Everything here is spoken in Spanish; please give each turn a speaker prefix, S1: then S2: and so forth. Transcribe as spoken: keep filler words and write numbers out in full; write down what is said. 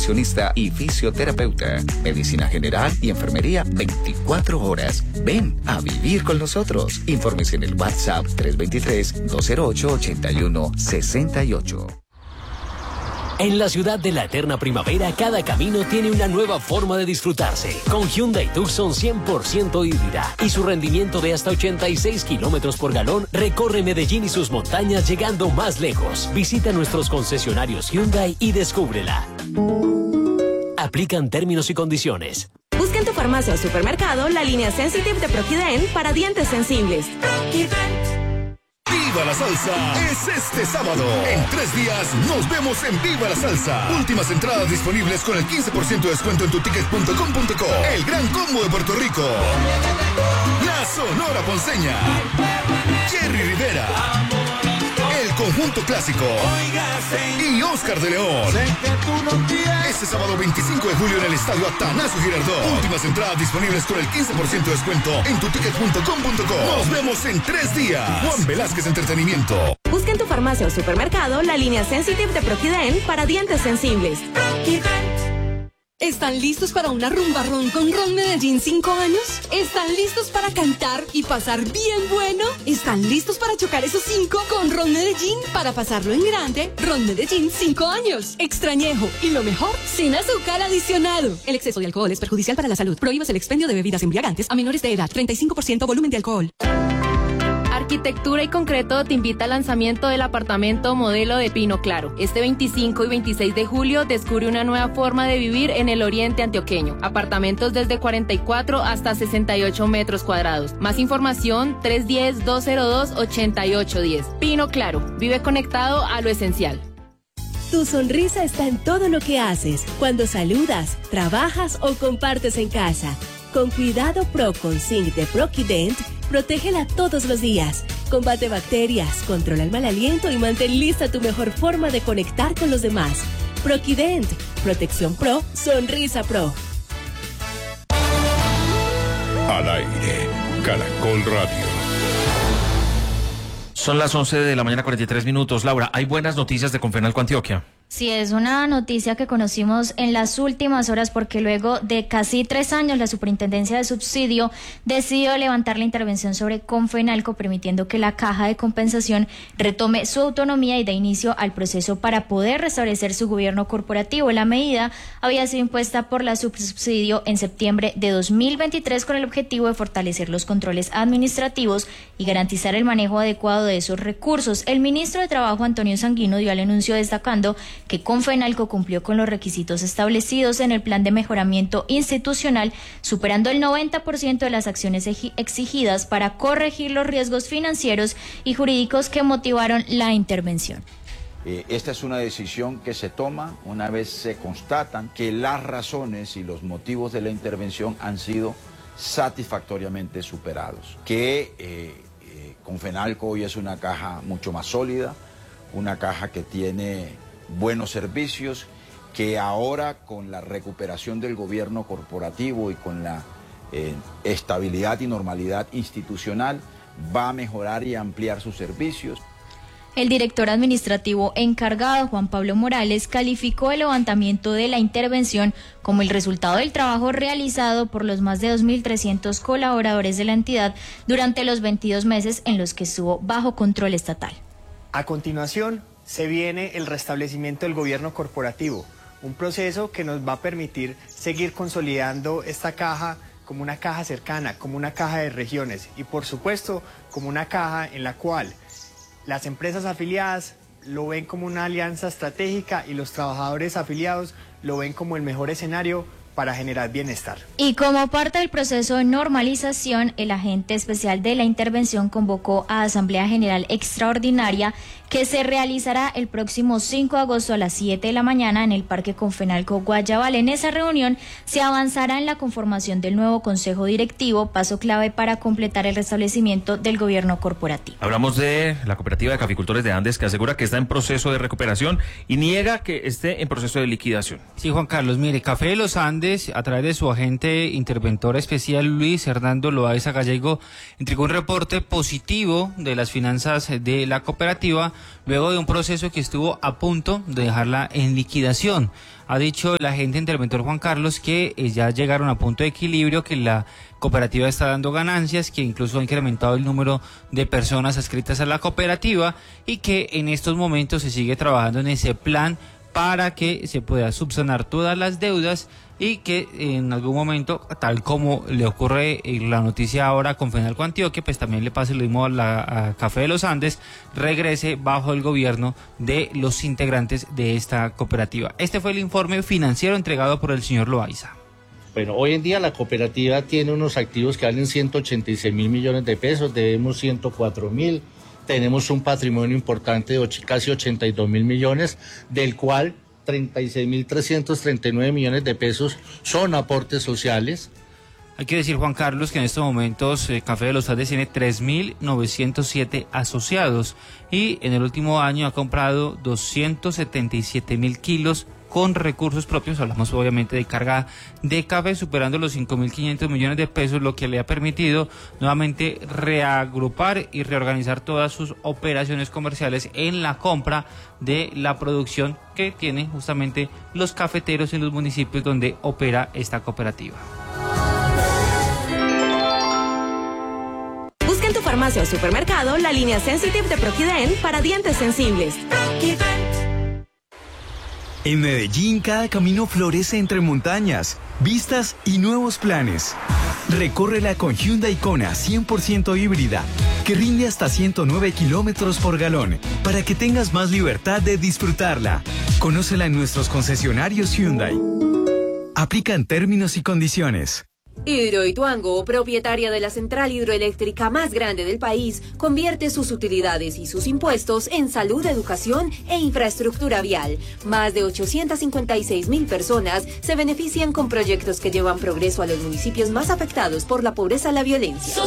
S1: nutricionista y fisioterapeuta. Medicina general y enfermería veinticuatro horas. Ven a vivir con nosotros. Infórmese en el WhatsApp tres dos tres, dos cero ocho, ocho uno seis ocho.
S2: En la ciudad de la eterna primavera, cada camino tiene una nueva forma de disfrutarse. Con Hyundai Tucson cien por ciento híbrida y su rendimiento de hasta ochenta y seis kilómetros por galón, recorre Medellín y sus montañas llegando más lejos. Visita nuestros concesionarios Hyundai y descúbrela. Aplican términos y condiciones.
S3: Busca en tu farmacia o supermercado la línea Sensitive de Proquident para dientes sensibles.
S4: ¡Viva la Salsa! Es este sábado. En tres días nos vemos en Viva la Salsa. Últimas entradas disponibles con el quince por ciento de descuento en tuticket punto com punto co. El gran combo de Puerto Rico. La Sonora Ponceña. Jerry Rivera. El Conjunto Clásico. Y Oscar de León. Este sábado veinticinco de julio en el Estadio Atanasio Girardot. Últimas entradas disponibles con el quince por ciento de descuento en tuticket punto com punto co. Nos vemos en tres días. Juan Velázquez Entretenimiento.
S3: Busca en tu farmacia o supermercado la línea Sensitive de Proquident para dientes sensibles.
S5: ¿Están listos para una rumba ron con Ron Medellín cinco años? ¿Están listos para cantar y pasar bien bueno? ¿Están listos para chocar esos cinco con Ron Medellín para pasarlo en grande? Ron Medellín cinco años. Extrañejo y lo mejor, sin azúcar adicionado. El exceso de alcohol es perjudicial para la salud. Prohíbas el expendio de bebidas embriagantes a menores de edad. treinta y cinco por ciento volumen de alcohol.
S6: Arquitectura y Concreto te invita al lanzamiento del apartamento modelo de Pino Claro. Este veinticinco y veintiséis de julio descubre una nueva forma de vivir en el oriente antioqueño. Apartamentos desde cuarenta y cuatro hasta sesenta y ocho metros cuadrados. Más información tres uno cero, dos cero dos, ocho ocho uno cero. Pino Claro, vive conectado a lo esencial.
S7: Tu sonrisa está en todo lo que haces, cuando saludas, trabajas o compartes en casa. Con Cuidado Pro con Zinc de Proquident, protégela todos los días. Combate bacterias, controla el mal aliento y mantén lista tu mejor forma de conectar con los demás. Proquident, protección pro, sonrisa pro.
S4: Al aire, Caracol Radio.
S8: Son las once de la mañana, cuarenta y tres minutos. Laura, hay buenas noticias de Confenalco Antioquia.
S9: Sí, es una noticia que conocimos en las últimas horas porque luego de casi tres años la Superintendencia de Subsidio decidió levantar la intervención sobre Confenalco, permitiendo que la Caja de Compensación retome su autonomía y dé inicio al proceso para poder restablecer su gobierno corporativo. La medida había sido impuesta por la Subsidio en septiembre de dos mil veintitrés con el objetivo de fortalecer los controles administrativos y garantizar el manejo adecuado de esos recursos. El ministro de Trabajo, Antonio Sanguino, dio el anuncio destacando que Confenalco cumplió con los requisitos establecidos en el plan de mejoramiento institucional, superando el noventa por ciento de las acciones exigidas para corregir los riesgos financieros y jurídicos que motivaron la intervención.
S10: Eh, esta es una decisión que se toma una vez se constatan que las razones y los motivos de la intervención han sido satisfactoriamente superados. Que eh, eh, Confenalco hoy es una caja mucho más sólida, una caja que tiene buenos servicios, que ahora con la recuperación del gobierno corporativo y con la eh, estabilidad y normalidad institucional va a mejorar y ampliar sus servicios.
S9: El director administrativo encargado, Juan Pablo Morales, calificó el levantamiento de la intervención como el resultado del trabajo realizado por los más de dos mil trescientos colaboradores de la entidad durante los veintidós meses en los que estuvo bajo control estatal.
S11: A continuación, se viene el restablecimiento del gobierno corporativo, un proceso que nos va a permitir seguir consolidando esta caja como una caja cercana, como una caja de regiones y por supuesto como una caja en la cual las empresas afiliadas lo ven como una alianza estratégica y los trabajadores afiliados lo ven como el mejor escenario para generar bienestar.
S9: Y como parte del proceso de normalización, el agente especial de la intervención convocó a Asamblea General Extraordinaria que se realizará el próximo cinco de agosto a las siete de la mañana en el Parque Confenalco Guayabal. En esa reunión se avanzará en la conformación del nuevo Consejo Directivo, paso clave para completar el restablecimiento del gobierno corporativo.
S8: Hablamos de la Cooperativa de Caficultores de Andes, que asegura que está en proceso de recuperación y niega que esté en proceso de liquidación.
S12: Sí, Juan Carlos, mire, Café de los Andes, a través de su agente interventor especial Luis Hernando Loaiza Gallego, entregó un reporte positivo de las finanzas de la cooperativa luego de un proceso que estuvo a punto de dejarla en liquidación. Ha dicho el agente interventor Juan Carlos que eh, ya llegaron a punto de equilibrio, que la cooperativa está dando ganancias, que incluso ha incrementado el número de personas adscritas a la cooperativa y que en estos momentos se sigue trabajando en ese plan para que se pueda subsanar todas las deudas y que en algún momento, tal como le ocurre en la noticia ahora con Fenalco Antioquia, pues también le pase lo mismo a la a Café de los Andes, regrese bajo el gobierno de los integrantes de esta cooperativa. Este fue el informe financiero entregado por el señor Loaiza.
S13: Bueno, hoy en día la cooperativa tiene unos activos que valen ciento ochenta y seis mil millones de pesos, debemos ciento cuatro mil, tenemos un patrimonio importante de och- casi ochenta y dos mil millones, del cual treinta y seis mil trescientos treinta y nueve millones de pesos son aportes sociales.
S12: Hay que decir, Juan Carlos, que en estos momentos eh, Café de los Andes tiene tres mil novecientos siete asociados y en el último año ha comprado doscientos setenta y siete mil kilos con recursos propios. Hablamos obviamente de carga de café, superando los cinco mil quinientos millones de pesos, lo que le ha permitido nuevamente reagrupar y reorganizar todas sus operaciones comerciales en la compra de la producción que tienen justamente los cafeteros en los municipios donde opera esta cooperativa.
S3: Busca en tu farmacia o supermercado la línea Sensitive de Proquident para dientes sensibles.
S14: En Medellín, cada camino florece entre montañas, vistas y nuevos planes. Recórrela con Hyundai Kona cien por ciento híbrida, que rinde hasta ciento nueve kilómetros por galón, para que tengas más libertad de disfrutarla. Conócela en nuestros concesionarios Hyundai. Aplican términos y condiciones.
S15: Hidroituango, propietaria de la central hidroeléctrica más grande del país, convierte sus utilidades y sus impuestos en salud, educación e infraestructura vial. Más de ochocientas cincuenta y seis mil personas se benefician con proyectos que llevan progreso a los municipios más afectados por la pobreza y la violencia.